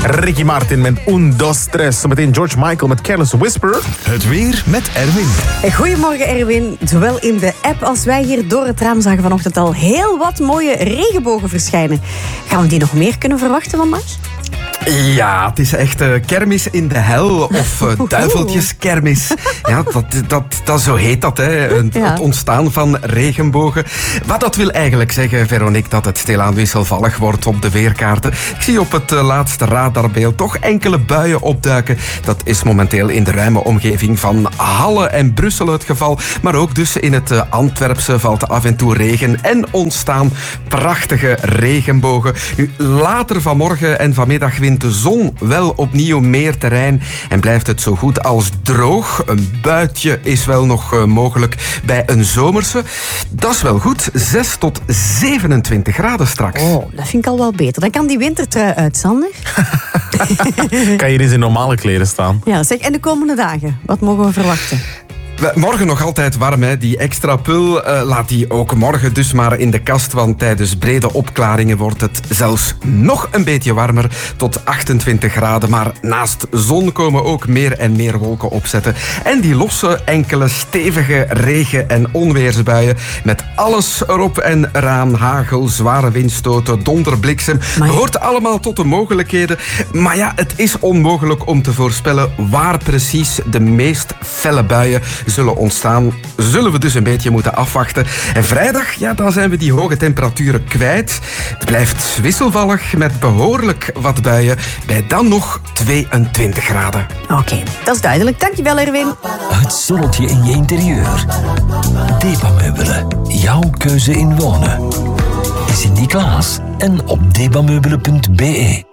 Ricky Martin met Un, Dos, Tres. Zometeen George Michael met Careless Whisper. Het weer met Erwin. Goedemorgen Erwin. Zowel in de app als wij hier door het raam zagen vanochtend al heel wat mooie regenbogen verschijnen. Gaan we die nog meer kunnen verwachten vandaag? Ja, het is echt kermis in de hel of duiveltjeskermis. Ja, dat zo heet dat, hè. Het ontstaan van regenbogen. Wat dat wil eigenlijk zeggen, Veronique, dat het stilaan wisselvallig wordt op de weerkaarten. Ik zie op het laatste radarbeeld toch enkele buien opduiken. Dat is momenteel in de ruime omgeving van Halle en Brussel het geval. Maar ook dus in het Antwerpse valt af en toe regen en ontstaan prachtige regenbogen. Nu, later vanmorgen en vanmiddag wint de zon wel opnieuw meer terrein en blijft het zo goed als droog. Een buitje is wel nog mogelijk bij een zomerse. Dat is wel goed. 6 tot 27 graden straks. Oh, dat vind ik al wel beter. Dan kan die wintertrui uit, Sander. Kan je eens in normale kleren staan? Ja, zeg, en de komende dagen, wat mogen we verwachten? Morgen nog altijd warm, hè. Die extra pul laat die ook morgen dus maar in de kast, want tijdens brede opklaringen wordt het zelfs nog een beetje warmer, tot 28 graden. Maar naast zon komen ook meer en meer wolken opzetten. En die lossen enkele stevige regen- en onweersbuien met alles erop en eraan. Hagel, zware windstoten, donder, bliksem. Behoort allemaal tot de mogelijkheden. Maar ja, het is onmogelijk om te voorspellen waar precies de meest felle buien zullen ontstaan. Zullen we dus een beetje moeten afwachten. En vrijdag, ja, dan zijn we die hoge temperaturen kwijt. Het blijft wisselvallig met behoorlijk wat buien. Bij dan nog 22 graden. Oké, dat is duidelijk. Dankjewel, Erwin. Het zonnetje in je interieur. Debameubelen. Jouw keuze in wonen. Sinterklaas en op debameubelen.be.